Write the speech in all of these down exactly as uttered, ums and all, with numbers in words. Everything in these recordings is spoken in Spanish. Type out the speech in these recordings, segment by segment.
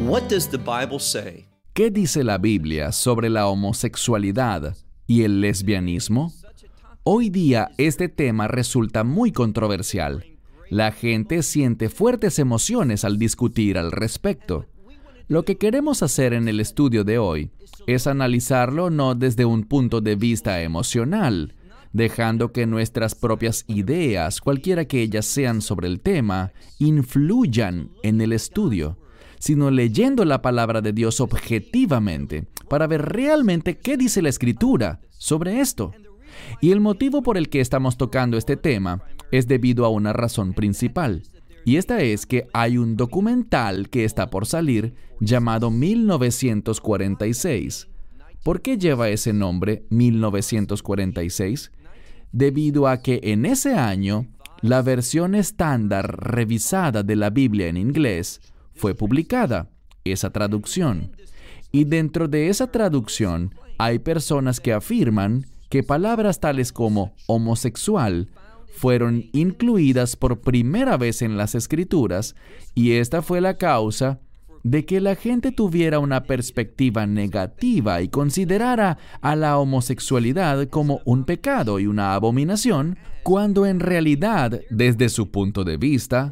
What does the Bible say? ¿Qué dice la Biblia sobre la homosexualidad y el lesbianismo? Hoy día este tema resulta muy controversial. La gente siente fuertes emociones al discutir al respecto. Lo que queremos hacer en el estudio de hoy es analizarlo no desde un punto de vista emocional, dejando que nuestras propias ideas, cualquiera que ellas sean sobre el tema, influyan en el estudio, sino leyendo la palabra de Dios objetivamente para ver realmente qué dice la Escritura sobre esto. Y el motivo por el que estamos tocando este tema es debido a una razón principal. Y esta es que hay un documental que está por salir llamado mil novecientos cuarenta y seis. ¿Por qué lleva ese nombre, mil novecientos cuarenta y seis? Debido a que en ese año, la versión estándar revisada de la Biblia en inglés fue publicada, esa traducción. Y dentro de esa traducción hay personas que afirman que palabras tales como homosexual fueron incluidas por primera vez en las Escrituras, y esta fue la causa de que la gente tuviera una perspectiva negativa y considerara a la homosexualidad como un pecado y una abominación, cuando en realidad, desde su punto de vista,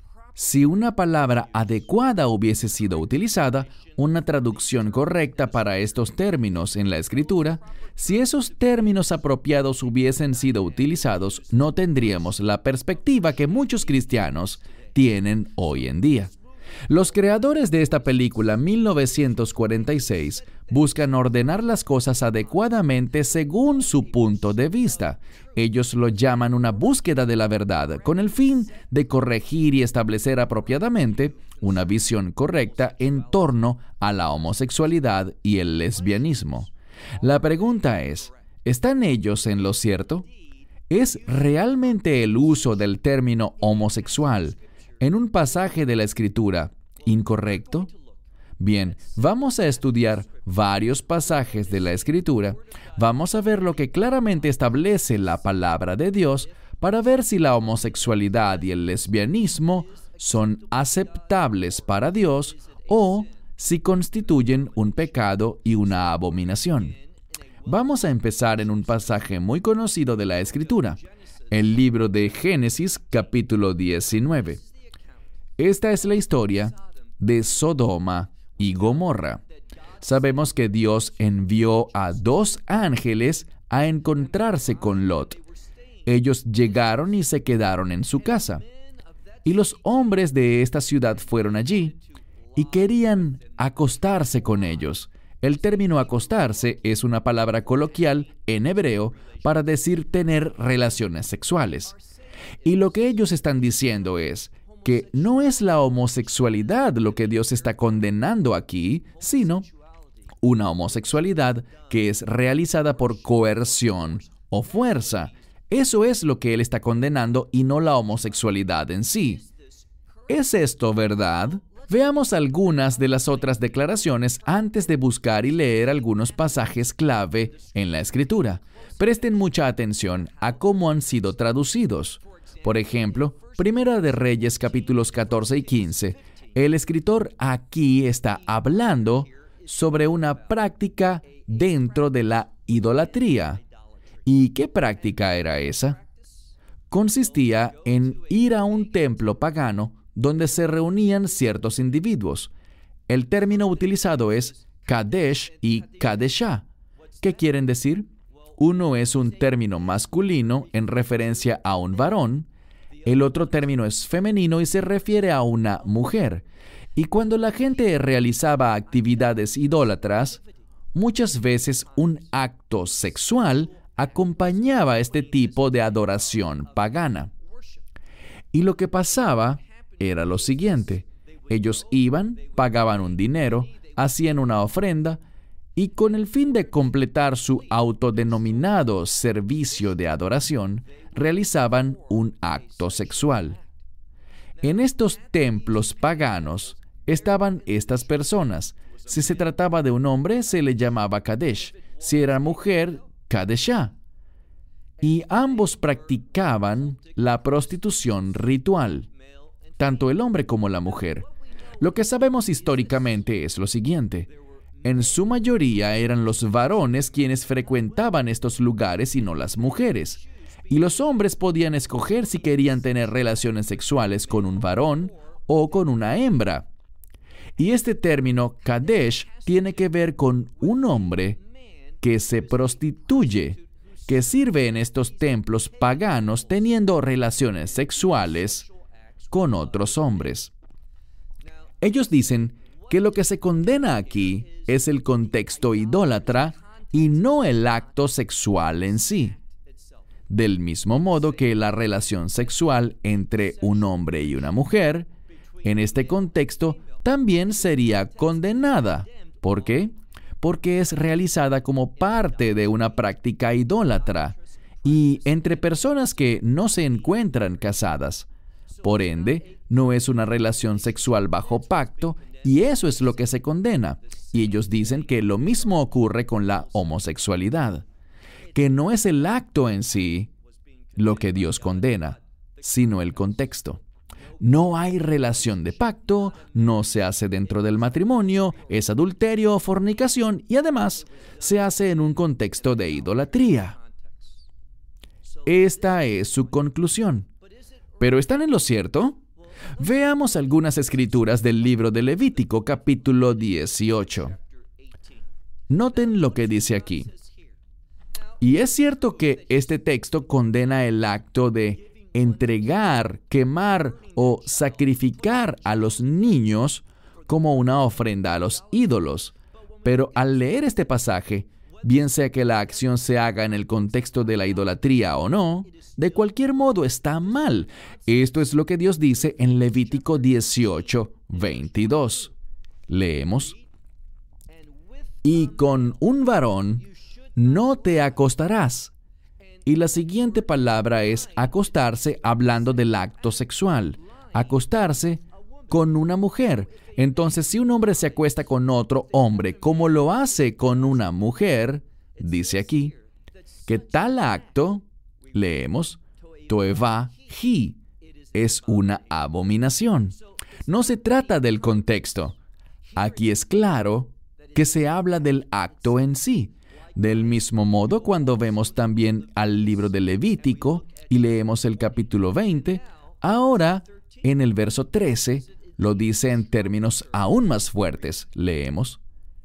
si una palabra adecuada hubiese sido utilizada, una traducción correcta para estos términos en la Escritura, si esos términos apropiados hubiesen sido utilizados, no tendríamos la perspectiva que muchos cristianos tienen hoy en día. Los creadores de esta película mil novecientos cuarenta y seis buscan ordenar las cosas adecuadamente según su punto de vista. Ellos lo llaman una búsqueda de la verdad, con el fin de corregir y establecer apropiadamente una visión correcta en torno a la homosexualidad y el lesbianismo. La pregunta es, ¿están ellos en lo cierto? ¿Es realmente el uso del término homosexual en un pasaje de la Escritura incorrecto? Bien, vamos a estudiar varios pasajes de la Escritura. Vamos a ver lo que claramente establece la palabra de Dios para ver si la homosexualidad y el lesbianismo son aceptables para Dios o si constituyen un pecado y una abominación. Vamos a empezar en un pasaje muy conocido de la Escritura, el libro de Génesis, capítulo diecinueve. Esta es la historia de Sodoma y Gomorra. Sabemos que Dios envió a dos ángeles a encontrarse con Lot. Ellos llegaron y se quedaron en su casa. Y los hombres de esta ciudad fueron allí y querían acostarse con ellos. El término acostarse es una palabra coloquial en hebreo para decir tener relaciones sexuales. Y lo que ellos están diciendo es que no es la homosexualidad lo que Dios está condenando aquí, sino una homosexualidad que es realizada por coerción o fuerza. Eso es lo que Él está condenando y no la homosexualidad en sí. ¿Es esto verdad? Veamos algunas de las otras declaraciones antes de buscar y leer algunos pasajes clave en la Escritura. Presten mucha atención a cómo han sido traducidos. Por ejemplo, Primera de Reyes capítulos catorce y quince. El escritor aquí está hablando sobre una práctica dentro de la idolatría. ¿Y qué práctica era esa? Consistía en ir a un templo pagano donde se reunían ciertos individuos. El término utilizado es Kadesh y Kadeshá. ¿Qué quieren decir? Uno es un término masculino en referencia a un varón. El otro término es femenino y se refiere a una mujer. Y cuando la gente realizaba actividades idólatras, muchas veces un acto sexual acompañaba este tipo de adoración pagana. Y lo que pasaba era lo siguiente. Ellos iban, pagaban un dinero, hacían una ofrenda, y con el fin de completar su autodenominado servicio de adoración, realizaban un acto sexual. En estos templos paganos estaban estas personas. Si se trataba de un hombre, se le llamaba Kadesh. Si era mujer, Kadeshá. Y ambos practicaban la prostitución ritual, tanto el hombre como la mujer. Lo que sabemos históricamente es lo siguiente. En su mayoría eran los varones quienes frecuentaban estos lugares y no las mujeres. Y los hombres podían escoger si querían tener relaciones sexuales con un varón o con una hembra. Y este término Kadesh tiene que ver con un hombre que se prostituye, que sirve en estos templos paganos teniendo relaciones sexuales con otros hombres. Ellos dicen que lo que se condena aquí es el contexto idólatra y no el acto sexual en sí. Del mismo modo que la relación sexual entre un hombre y una mujer, en este contexto también sería condenada. ¿Por qué? Porque es realizada como parte de una práctica idólatra y entre personas que no se encuentran casadas. Por ende, no es una relación sexual bajo pacto y eso es lo que se condena. Y ellos dicen que lo mismo ocurre con la homosexualidad, que no es el acto en sí lo que Dios condena, sino el contexto. No hay relación de pacto, no se hace dentro del matrimonio, es adulterio o fornicación y además se hace en un contexto de idolatría. Esta es su conclusión. ¿Pero están en lo cierto? Veamos algunas escrituras del libro de Levítico, capítulo dieciocho. Noten lo que dice aquí. Y es cierto que este texto condena el acto de entregar, quemar o sacrificar a los niños como una ofrenda a los ídolos. Pero al leer este pasaje, bien sea que la acción se haga en el contexto de la idolatría o no, de cualquier modo está mal. Esto es lo que Dios dice en Levítico dieciocho, veintidós. Leemos. Y con un varón no te acostarás. Y la siguiente palabra es acostarse, hablando del acto sexual. Acostarse con una mujer. Entonces, si un hombre se acuesta con otro hombre, como lo hace con una mujer, dice aquí, que tal acto, leemos, toevá hi, es una abominación. No se trata del contexto. Aquí es claro que se habla del acto en sí. Del mismo modo, cuando vemos también al libro de Levítico y leemos el capítulo veinte, ahora en el verso trece lo dice en términos aún más fuertes. Leemos: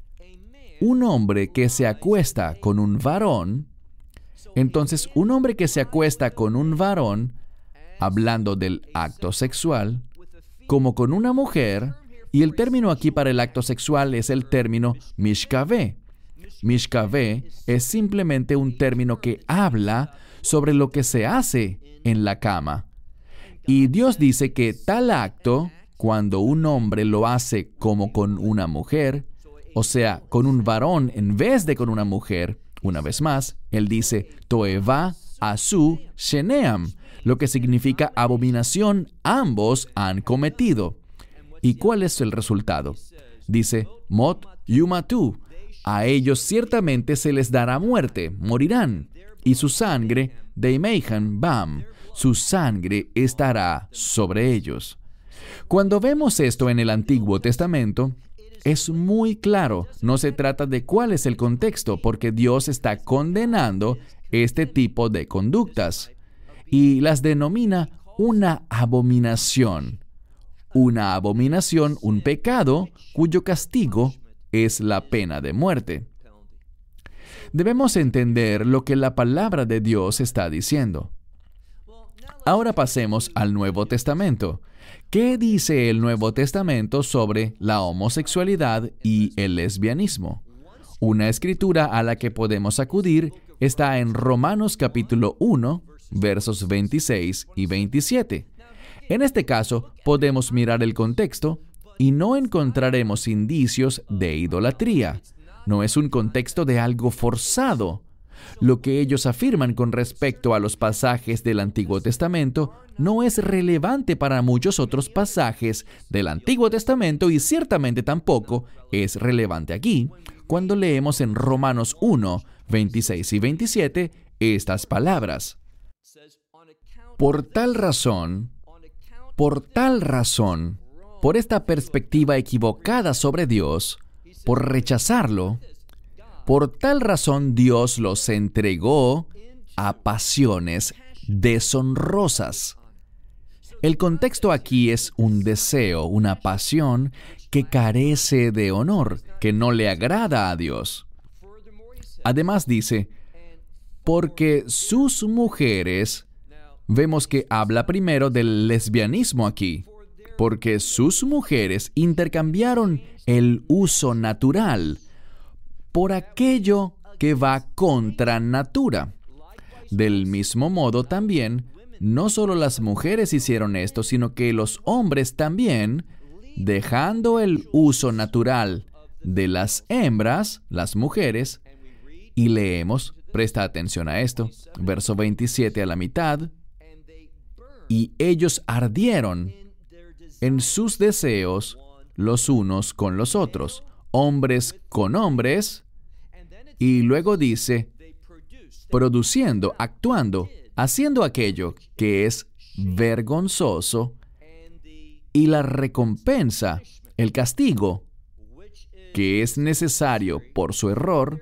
un hombre que se acuesta con un varón. Entonces, un hombre que se acuesta con un varón, hablando del acto sexual, como con una mujer, y el término aquí para el acto sexual es el término mishkavé. Mishkavé es simplemente un término que habla sobre lo que se hace en la cama. Y Dios dice que tal acto, cuando un hombre lo hace como con una mujer, o sea, con un varón en vez de con una mujer, una vez más, Él dice, toevá asu sheneam, lo que significa abominación, ambos han cometido. ¿Y cuál es el resultado? Dice, mot yumatu, a ellos ciertamente se les dará muerte, morirán, y su sangre, deimeihan bam, su sangre estará sobre ellos. Cuando vemos esto en el Antiguo Testamento, es muy claro, no se trata de cuál es el contexto, porque Dios está condenando este tipo de conductas y las denomina una abominación. Una abominación, un pecado, cuyo castigo es la pena de muerte. Debemos entender lo que la palabra de Dios está diciendo. Ahora pasemos al Nuevo Testamento. ¿Qué dice el Nuevo Testamento sobre la homosexualidad y el lesbianismo? Una escritura a la que podemos acudir está en Romanos capítulo uno, versos veintiséis y veintisiete. En este caso, podemos mirar el contexto y no encontraremos indicios de idolatría. No es un contexto de algo forzado. Lo que ellos afirman con respecto a los pasajes del Antiguo Testamento no es relevante para muchos otros pasajes del Antiguo Testamento y ciertamente tampoco es relevante aquí cuando leemos en Romanos uno, veintiséis y veintisiete estas palabras. Por tal razón, por tal razón, por esta perspectiva equivocada sobre Dios, por rechazarlo, por tal razón Dios los entregó a pasiones deshonrosas. El contexto aquí es un deseo, una pasión que carece de honor, que no le agrada a Dios. Además dice, porque sus mujeres, vemos que habla primero del lesbianismo aquí, porque sus mujeres intercambiaron el uso natural por aquello que va contra natura. Del mismo modo también, no solo las mujeres hicieron esto, sino que los hombres también, dejando el uso natural de las hembras, las mujeres, y leemos, presta atención a esto, verso veintisiete a la mitad, y ellos ardieron en sus deseos los unos con los otros, hombres con hombres, y luego dice, produciendo, actuando, haciendo aquello que es vergonzoso, y la recompensa, el castigo, que es necesario por su error,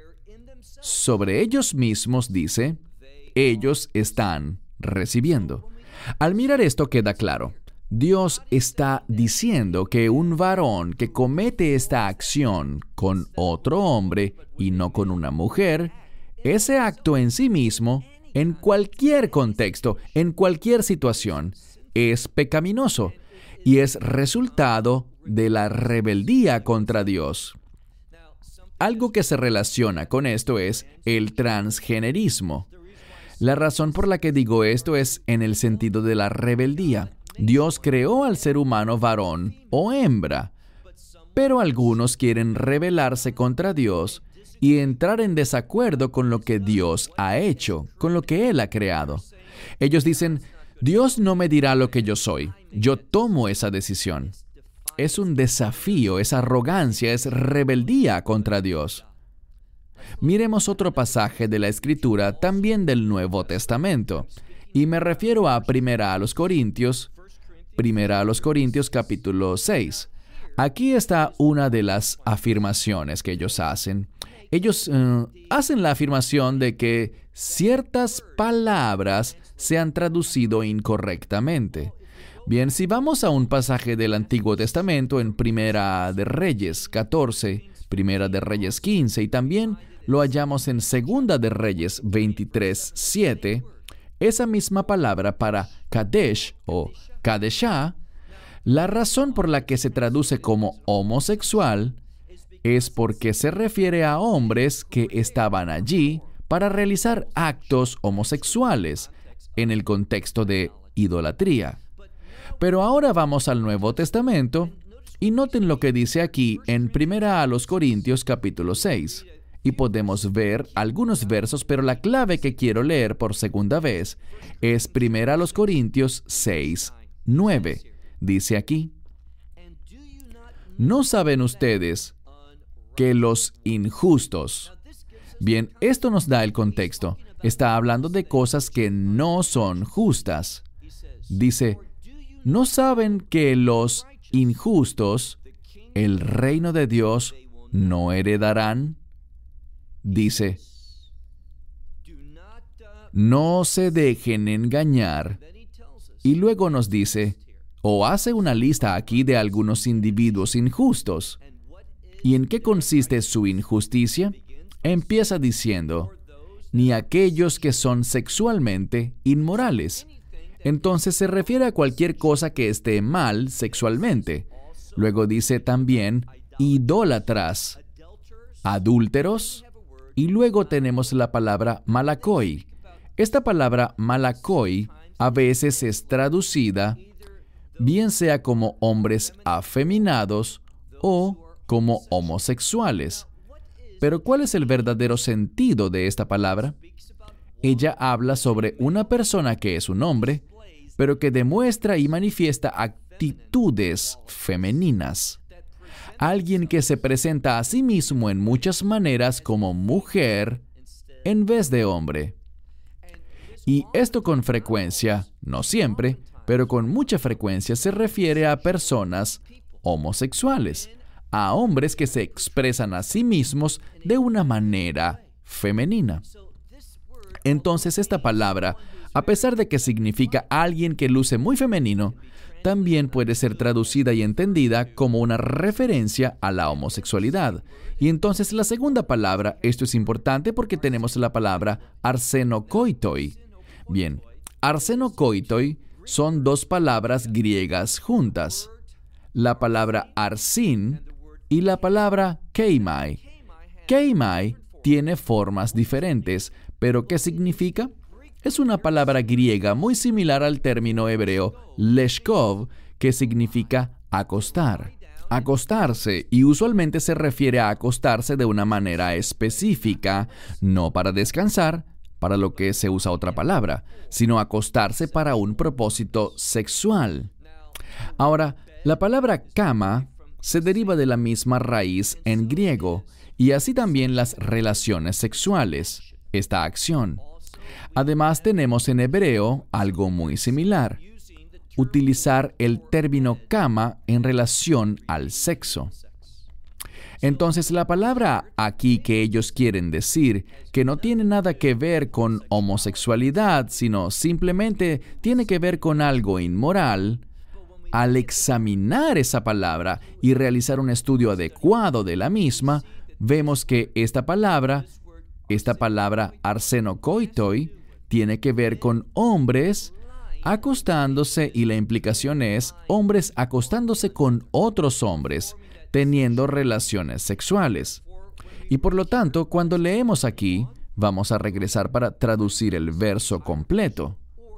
sobre ellos mismos, dice, ellos están recibiendo. Al mirar esto queda claro, Dios está diciendo que un varón que comete esta acción con otro hombre y no con una mujer, ese acto en sí mismo, en cualquier contexto, en cualquier situación, es pecaminoso y es resultado de la rebeldía contra Dios. Algo que se relaciona con esto es el transgenerismo. La razón por la que digo esto es en el sentido de la rebeldía. Dios creó al ser humano varón o hembra, pero algunos quieren rebelarse contra Dios y entrar en desacuerdo con lo que Dios ha hecho, con lo que Él ha creado. Ellos dicen, Dios no me dirá lo que yo soy, yo tomo esa decisión. Es un desafío, es arrogancia, es rebeldía contra Dios. Miremos otro pasaje de la Escritura, también del Nuevo Testamento, y me refiero a Primera a los Corintios, Primera a los Corintios capítulo seis. Aquí está una de las afirmaciones que ellos hacen. Ellos uh, hacen la afirmación de que ciertas palabras se han traducido incorrectamente. Bien, si vamos a un pasaje del Antiguo Testamento en Primera de Reyes catorce, Primera de Reyes quince y también lo hallamos en Segunda de Reyes veintitrés, siete, esa misma palabra para Kadesh o Kadeshá, la razón por la que se traduce como homosexual es porque se refiere a hombres que estaban allí para realizar actos homosexuales en el contexto de idolatría. Pero ahora vamos al Nuevo Testamento y noten lo que dice aquí en Primera a los Corintios capítulo seis. Y podemos ver algunos versos, pero la clave que quiero leer por segunda vez es Primera a los Corintios seis, nueve. Dice aquí, ¿no saben ustedes que los injustos? Bien, esto nos da el contexto. Está hablando de cosas que no son justas. Dice, ¿no saben que los injustos el reino de Dios no heredarán? Dice, no se dejen engañar. Y luego nos dice, o hace una lista aquí de algunos individuos injustos. ¿Y en qué consiste su injusticia? Empieza diciendo, ni aquellos que son sexualmente inmorales. Entonces se refiere a cualquier cosa que esté mal sexualmente. Luego dice también, idólatras, adúlteros, y luego tenemos la palabra malakoi. Esta palabra malakoi a veces es traducida bien sea como hombres afeminados o como homosexuales. Pero ¿cuál es el verdadero sentido de esta palabra? Ella habla sobre una persona que es un hombre, pero que demuestra y manifiesta actitudes femeninas. Alguien que se presenta a sí mismo en muchas maneras como mujer en vez de hombre. Y esto con frecuencia, no siempre, pero con mucha frecuencia se refiere a personas homosexuales, a hombres que se expresan a sí mismos de una manera femenina. Entonces, esta palabra, a pesar de que significa alguien que luce muy femenino, también puede ser traducida y entendida como una referencia a la homosexualidad. Y entonces la segunda palabra, esto es importante porque tenemos la palabra arsenokoitoi. Bien, arsenokoitoi son dos palabras griegas juntas. La palabra arsin y la palabra keimai. Keimai tiene formas diferentes, pero ¿qué significa? Es una palabra griega muy similar al término hebreo leshkov, que significa acostar. Acostarse, y usualmente se refiere a acostarse de una manera específica, no para descansar, para lo que se usa otra palabra, sino acostarse para un propósito sexual. Ahora, la palabra kama se deriva de la misma raíz en griego, y así también las relaciones sexuales, esta acción. Además, tenemos en hebreo algo muy similar: utilizar el término kama en relación al sexo. Entonces, la palabra aquí que ellos quieren decir, que no tiene nada que ver con homosexualidad, sino simplemente tiene que ver con algo inmoral, al examinar esa palabra y realizar un estudio adecuado de la misma, vemos que esta palabra, esta palabra arsenokoitoi, tiene que ver con hombres acostándose, y la implicación es hombres acostándose con otros hombres, teniendo relaciones sexuales. Y por lo tanto, cuando leemos aquí, vamos a regresar para traducir el verso completo.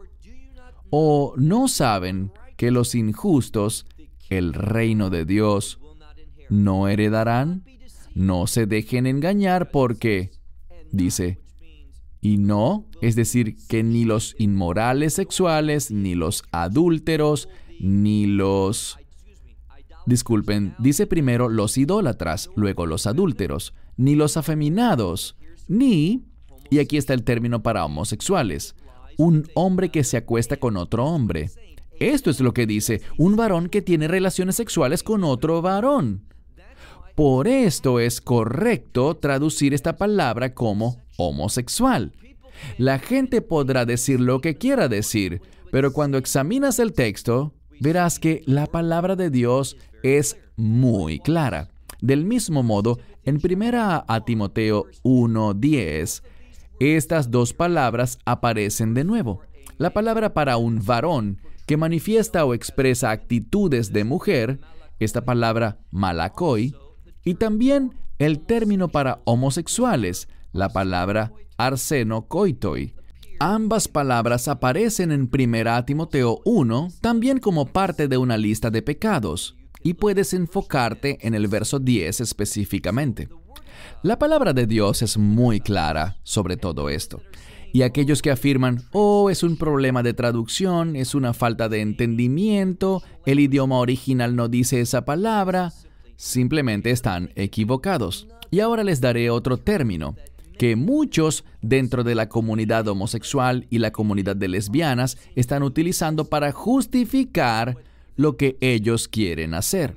¿O no saben que los injustos el reino de Dios no heredarán? No se dejen engañar porque, dice, y no, es decir, que ni los inmorales sexuales, ni los adúlteros, ni los... Disculpen, dice primero los idólatras, luego los adúlteros, ni los afeminados, ni, y aquí está el término para homosexuales, un hombre que se acuesta con otro hombre. Esto es lo que dice, un varón que tiene relaciones sexuales con otro varón. Por esto es correcto traducir esta palabra como homosexual. La gente podrá decir lo que quiera decir, pero cuando examinas el texto, verás que la palabra de Dios es muy clara. Del mismo modo, en primera a Timoteo uno diez, estas dos palabras aparecen de nuevo. La palabra para un varón que manifiesta o expresa actitudes de mujer, esta palabra malakoi, y también el término para homosexuales, la palabra arsenokoitoi. Ambas palabras aparecen en primera Timoteo uno también como parte de una lista de pecados, y puedes enfocarte en el verso diez específicamente. La palabra de Dios es muy clara sobre todo esto. Y aquellos que afirman, oh, es un problema de traducción, es una falta de entendimiento, el idioma original no dice esa palabra, simplemente están equivocados. Y ahora les daré otro término que muchos dentro de la comunidad homosexual y la comunidad de lesbianas están utilizando para justificar lo que ellos quieren hacer.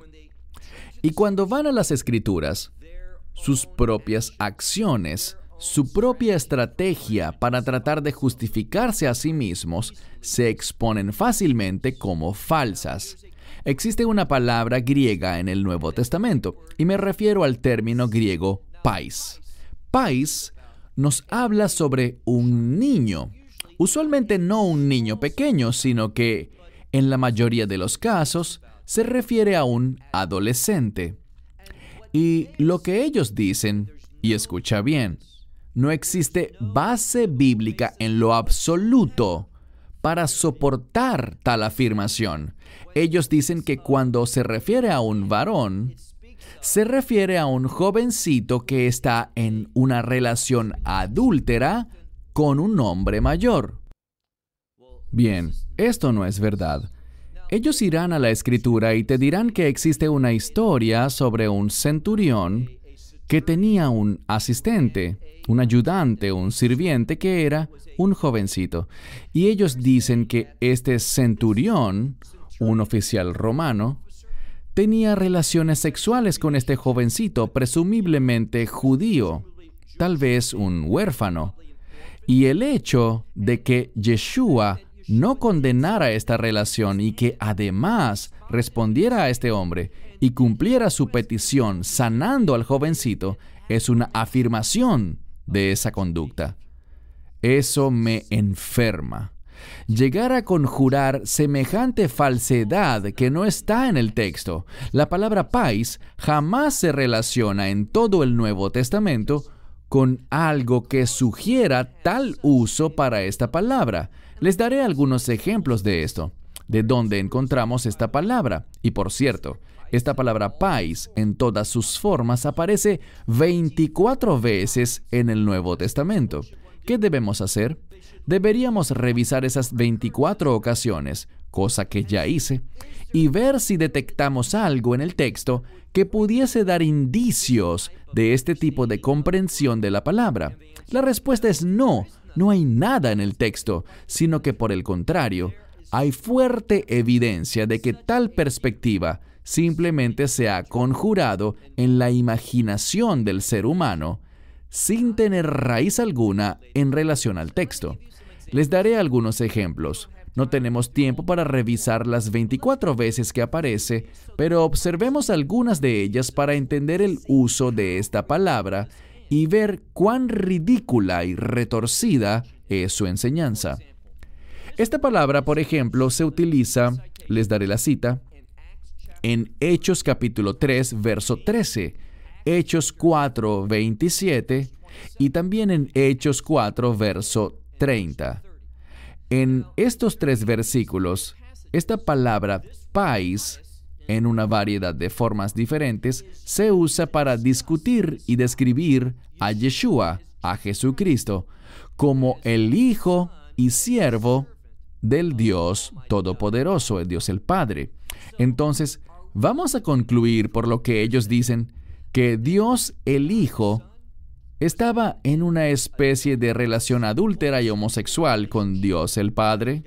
Y cuando van a las Escrituras, sus propias acciones, su propia estrategia para tratar de justificarse a sí mismos, se exponen fácilmente como falsas. Existe una palabra griega en el Nuevo Testamento, y me refiero al término griego pais. Pais nos habla sobre un niño, usualmente no un niño pequeño, sino que, en la mayoría de los casos, se refiere a un adolescente. Y lo que ellos dicen, y escucha bien, no existe base bíblica en lo absoluto para soportar tal afirmación. Ellos dicen que cuando se refiere a un varón, se refiere a un jovencito que está en una relación adúltera con un hombre mayor. Bien, esto no es verdad. Ellos irán a la Escritura y te dirán que existe una historia sobre un centurión que tenía un asistente, un ayudante, un sirviente que era un jovencito. Y ellos dicen que este centurión, un oficial romano, tenía relaciones sexuales con este jovencito, presumiblemente judío, tal vez un huérfano. Y el hecho de que Yeshua no condenara esta relación y que además respondiera a este hombre y cumpliera su petición sanando al jovencito es una afirmación de esa conducta. Eso me enferma. Llegar a conjurar semejante falsedad que no está en el texto. La palabra pais jamás se relaciona en todo el Nuevo Testamento con algo que sugiera tal uso para esta palabra. Les daré algunos ejemplos de esto, de dónde encontramos esta palabra. Y por cierto, esta palabra pais en todas sus formas aparece veinticuatro veces en el Nuevo Testamento. ¿Qué debemos hacer? Deberíamos revisar esas veinticuatro ocasiones, cosa que ya hice, y ver si detectamos algo en el texto que pudiese dar indicios de este tipo de comprensión de la palabra. La respuesta es no, no hay nada en el texto, sino que por el contrario, hay fuerte evidencia de que tal perspectiva simplemente se ha conjurado en la imaginación del ser humano, sin tener raíz alguna en relación al texto. Les daré algunos ejemplos. No tenemos tiempo para revisar las veinticuatro veces que aparece, pero observemos algunas de ellas para entender el uso de esta palabra y ver cuán ridícula y retorcida es su enseñanza. Esta palabra, por ejemplo, se utiliza, les daré la cita, en Hechos capítulo tres, verso trece, Hechos cuatro, veintisiete y también en Hechos cuatro, verso treinta. En estos tres versículos, esta palabra pais, en una variedad de formas diferentes, se usa para discutir y describir a Yeshua, a Jesucristo, como el Hijo y siervo del Dios Todopoderoso, el Dios el Padre. Entonces, vamos a concluir por lo que ellos dicen, que Dios el Hijo estaba en una especie de relación adúltera y homosexual con Dios el Padre.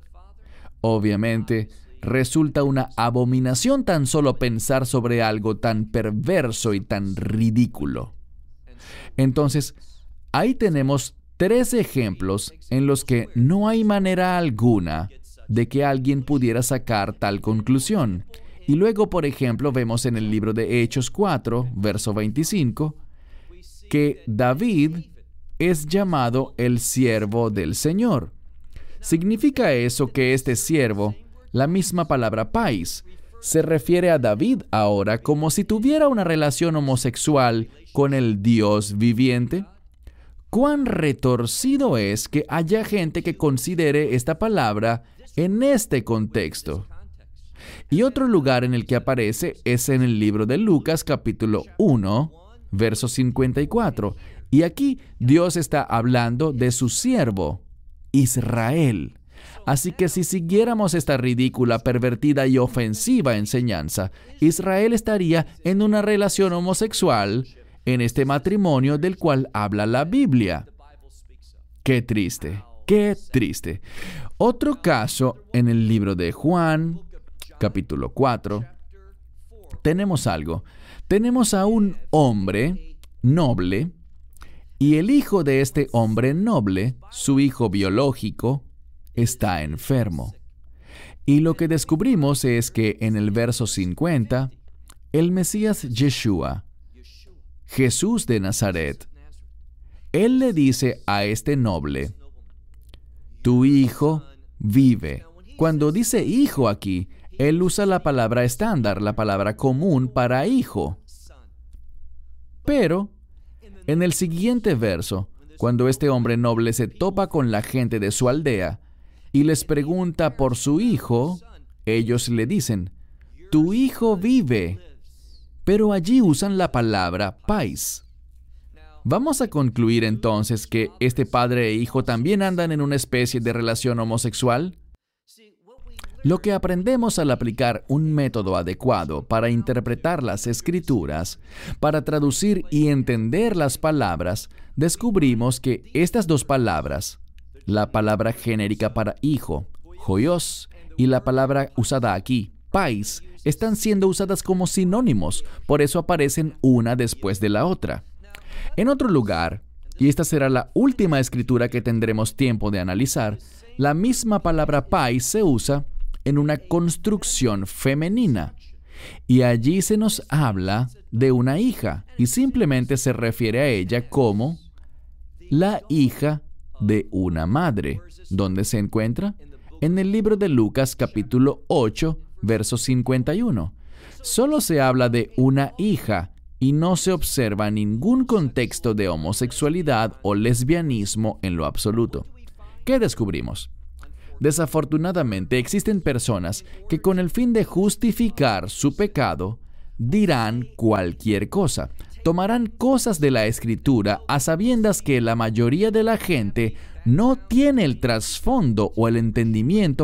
Obviamente, resulta una abominación tan solo pensar sobre algo tan perverso y tan ridículo. Entonces, ahí tenemos tres ejemplos en los que no hay manera alguna de que alguien pudiera sacar tal conclusión. Y luego, por ejemplo, vemos en el libro de Hechos cuatro, verso veinticinco, que David es llamado el siervo del Señor. ¿Significa eso que este siervo, la misma palabra pais, se refiere a David ahora como si tuviera una relación homosexual con el Dios viviente? ¿Cuán retorcido es que haya gente que considere esta palabra en este contexto? Y otro lugar en el que aparece es en el libro de Lucas capítulo uno, verso cincuenta y cuatro. Y aquí Dios está hablando de su siervo, Israel. Así que si siguiéramos esta ridícula, pervertida y ofensiva enseñanza, Israel estaría en una relación homosexual en este matrimonio del cual habla la Biblia. ¡Qué triste! ¡Qué triste! Otro caso en el libro de Juan, capítulo cuatro, tenemos algo. Tenemos a un hombre noble, y el hijo de este hombre noble, su hijo biológico, está enfermo. Y lo que descubrimos es que en el verso cincuenta, el Mesías Yeshua, Jesús de Nazaret, él le dice a este noble, tu hijo vive. Cuando dice hijo aquí, él usa la palabra estándar, la palabra común para hijo. Pero, en el siguiente verso, cuando este hombre noble se topa con la gente de su aldea y les pregunta por su hijo, ellos le dicen, tu hijo vive. Pero allí usan la palabra pais. Vamos a concluir entonces que este padre e hijo también andan en una especie de relación homosexual. Lo que aprendemos al aplicar un método adecuado para interpretar las escrituras, para traducir y entender las palabras, descubrimos que estas dos palabras, la palabra genérica para hijo, hoios, y la palabra usada aquí, pais, están siendo usadas como sinónimos, por eso aparecen una después de la otra. En otro lugar, y esta será la última escritura que tendremos tiempo de analizar, la misma palabra pais se usa en una construcción femenina. Y allí se nos habla de una hija y simplemente se refiere a ella como la hija de una madre. ¿Dónde se encuentra? En el libro de Lucas capítulo ocho, verso cincuenta y uno. Solo se habla de una hija y no se observa ningún contexto de homosexualidad o lesbianismo en lo absoluto. ¿Qué descubrimos? Desafortunadamente existen personas que con el fin de justificar su pecado dirán cualquier cosa. Tomarán cosas de la Escritura a sabiendas que la mayoría de la gente no tiene el trasfondo o el entendimiento